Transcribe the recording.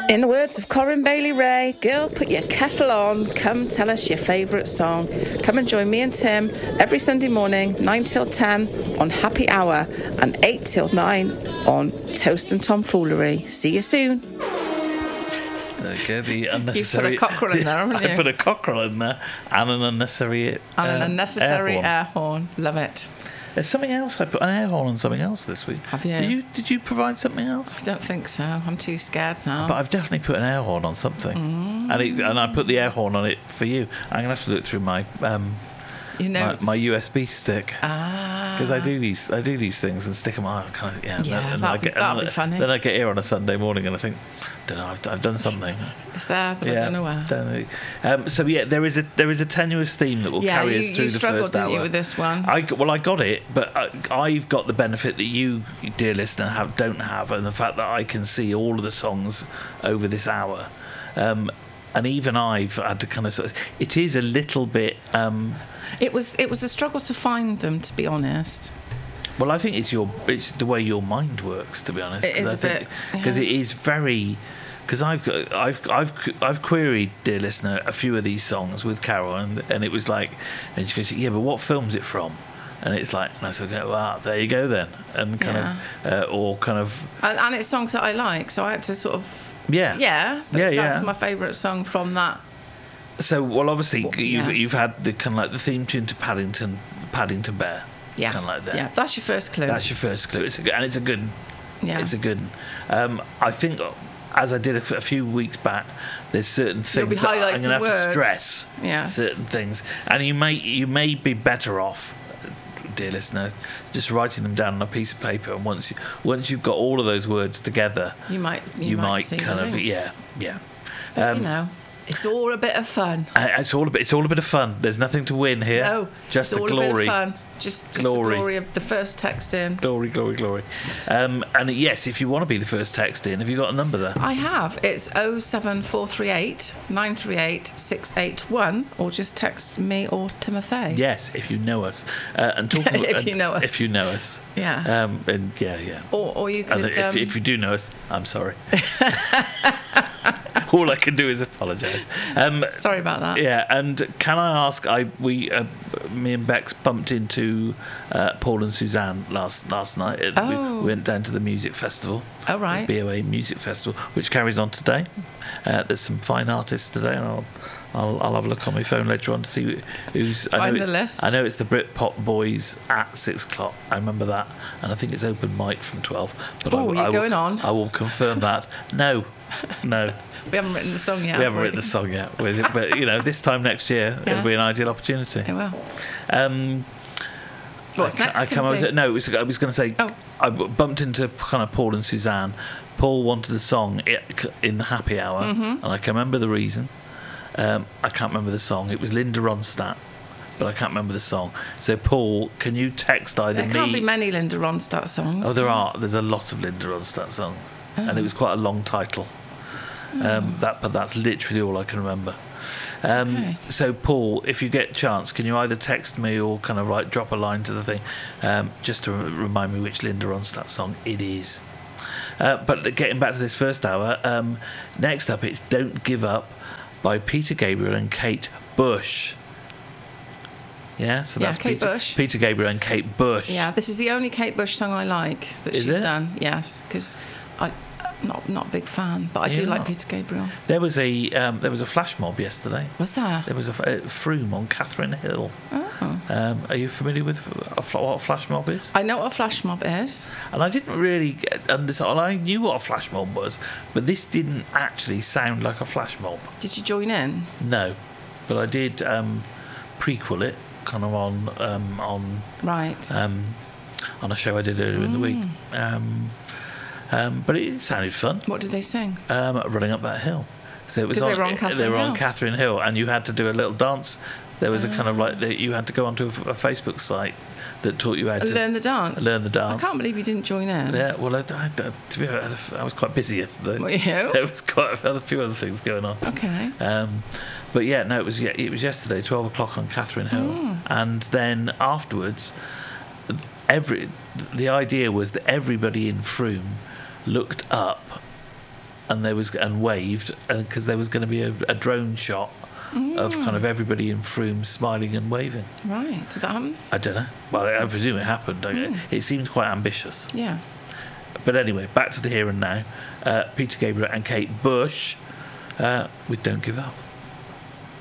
In the words of Corinne Bailey Ray, girl, put your kettle on, come tell us your favourite song. Come and join me and Tim every Sunday morning, 9 till 10 on Happy Hour and 8 till 9 on Toast and Tomfoolery. See you soon. Okay, the unnecessary... You put a cockerel in there, haven't you? I put a cockerel in there and an unnecessary air horn. Love it. There's something else. I put an air horn on something else this week. Have you? Did you provide something else? I don't think so. I'm too scared now. But I've definitely put an air horn on something, and I put the air horn on it for you. I'm gonna have to look through my my USB stick because I do these things and stick them on. That'll be funny. Then I get here on a Sunday morning and I think, don't know, I've done something. It's there, but I don't know where. So there is a tenuous theme that will carry us through the first hour. You struggled, didn't you, with this one? I got it, but I've got the benefit that you, dear listener, don't have, and the fact that I can see all of the songs over this hour. And even I've had to kind of it is a little bit. It was a struggle to find them, to be honest. Well, I think it's the way your mind works, to be honest. It is a bit, because it is very. Because I've queried, dear listener, a few of these songs with Carol, and it was like, and she goes, yeah, but what film's it from? And it's like, and I said, well, there you go then, and and it's songs that I like, so I had to sort of. That's my favourite song from that. So, well, obviously, you've had the kind of like the theme tune to Paddington Bear. Yeah, kind of like that. Yeah, that's your first clue. It's a good. Yeah, it's a good. I think, as I did a few weeks back, there's certain things that I'm going to have to stress. Yes. Certain things, and you may be better off, dear listener, just writing them down on a piece of paper, and once you've got all of those words together, you might kind of But, it's all a bit of fun. It's all a bit of fun. There's nothing to win here. No, just the glory. A bit of fun. Just the glory of the first text in. Glory. And yes, if you want to be the first text in, have you got a number there? I have. It's 07438 938 681, or just text me or Timothy. Yes, if you know us. And talking if you know us. If you know us. Yeah. Yeah. Or you could. And if you do know us, I'm sorry. All I can do is apologise. Sorry about that. Yeah, and can I ask? Me and Bex bumped into Paul and Suzanne last night. We went down to the music festival. Oh right. The BOA Music Festival, which carries on today. There's some fine artists today, and I'll have a look on my phone later on to see who's. Find the list. I know it's the Britpop Boys at 6:00. I remember that, and I think it's open mic from 12. But going on? I will confirm that. No. We haven't written the song yet. We haven't written the song yet, but this time next year it'll be an ideal opportunity. It will. What's next? I was going to say. I bumped into kind of Paul and Suzanne. Paul wanted the song in the happy hour, and I can remember the reason. I can't remember the song. It was Linda Ronstadt, but I can't remember the song. So, Paul, can you text either me... There can't be many Linda Ronstadt songs. Oh, there are. There's a lot of Linda Ronstadt songs, and it was quite a long title. But that's literally all I can remember. So, Paul, if you get a chance, can you either text me or kind of drop a line to the thing, just to remind me which Linda Ronstadt song it is. But getting back to this first hour, next up it's Don't Give Up by Peter Gabriel and Kate Bush. Yeah, so that's Kate Bush. Peter Gabriel and Kate Bush. Yeah, this is the only Kate Bush song I like that she's done. Yes, because I'm not a big fan, but I do like Peter Gabriel. There was a flash mob yesterday. Was there? There was a Froome on Catherine Hill. Oh. Are you familiar with what a flash mob is? I know what a flash mob is. And I didn't really understand. I knew what a flash mob was, but this didn't actually sound like a flash mob. Did you join in? No, but I did prequel it, kind of on right. On a show I did earlier in the week. But it sounded fun. What did they sing? Running Up That Hill. So it was they were on Catherine Hill, and you had to do a little dance. There was a kind of you had to go onto a Facebook site that taught you how to learn the dance. I can't believe you didn't join in. Yeah, well, to be honest, I was quite busy yesterday. Were you? There was quite a few other things going on. Okay. But yeah, no, it was yesterday, 12 o'clock on Catherine Hill, and then afterwards, the idea was that everybody in Froome looked up and waved, because there was going to be a drone shot of kind of everybody in Frome smiling and waving. Right. Did that happen? I don't know. Well, I presume it happened. It seemed quite ambitious. Yeah. But anyway, back to the here and now. Peter Gabriel and Kate Bush with Don't Give Up.